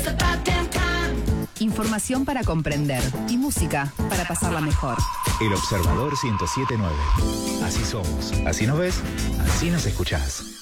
Información para comprender y música para pasarla mejor. El Observador 107.9. Así somos, así nos ves, así nos escuchás.